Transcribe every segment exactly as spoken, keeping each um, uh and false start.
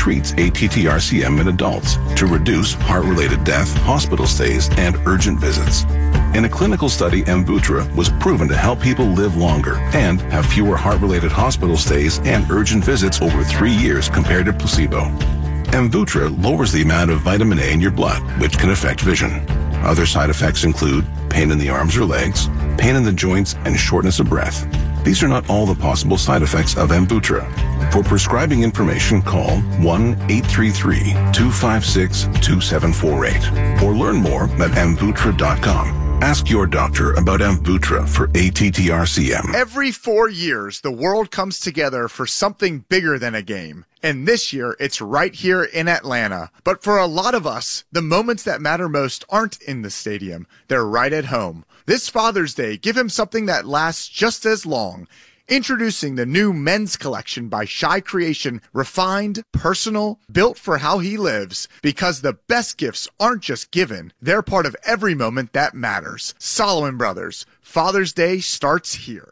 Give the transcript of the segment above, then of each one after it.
treats A T T R C M in adults to reduce heart-related death, hospital stays, and urgent visits. In a clinical study, Amvuttra was proven to help people live longer and have fewer heart-related hospital stays and urgent visits over three years compared to placebo. Amvuttra lowers the amount of vitamin A in your blood, which can affect vision. Other side effects include pain in the arms or legs, pain in the joints, and shortness of breath. These are not all the possible side effects of Amvuttra. For prescribing information, call one eight three three, two five six, two seven four eight or learn more at amvuttra dot com. Ask your doctor about Amvuttra for A T T R C M. Every four years, the world comes together for something bigger than a game. And this year, it's right here in Atlanta. But for a lot of us, the moments that matter most aren't in the stadium. They're right at home. This Father's Day, give him something that lasts just as long. Introducing the new men's collection by Shy Creation, refined, personal, built for how he lives. Because the best gifts aren't just given, they're part of every moment that matters. Solomon Brothers, Father's Day starts here.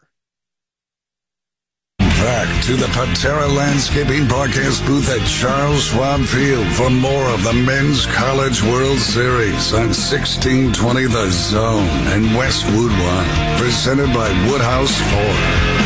Back to the Patera Landscaping Podcast booth at Charles Schwab Field for more of the Men's College World Series on sixteen twenty The Zone and Westwood One, presented by Woodhouse Ford.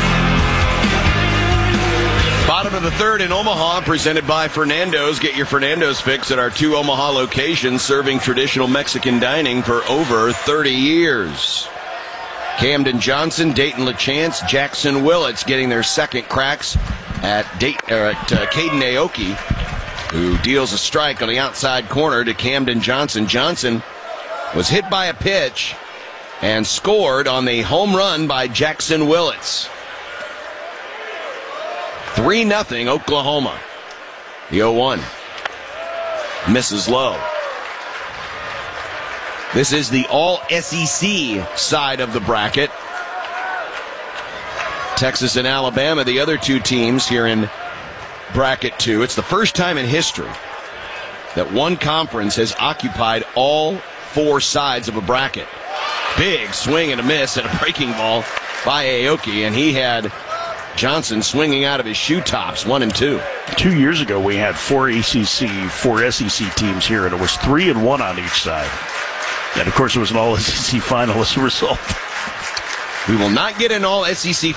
Bottom of the third in Omaha, presented by Fernando's. Get your Fernando's fix at our two Omaha locations, serving traditional Mexican dining for over thirty years. Camden Johnson, Dayton LaChance, Jackson Willits getting their second cracks at, Dayton, or at uh, Caden Aoki, who deals a strike on the outside corner to Camden Johnson. Johnson was hit by a pitch and scored on the home run by Jackson Willits. three nothing Oklahoma. The oh one. Misses low. This is the all-S E C side of the bracket. Texas and Alabama, the other two teams here in bracket two. It's the first time in history that one conference has occupied all four sides of a bracket. Big swing and a miss and a breaking ball by Aoki, and he had Johnson swinging out of his shoe tops, one and two. Two years ago, we had four A C C, four S E C teams here, and it was three and one on each side. And, of course, it was an all-S E C final as a result. We will not get an all-S E C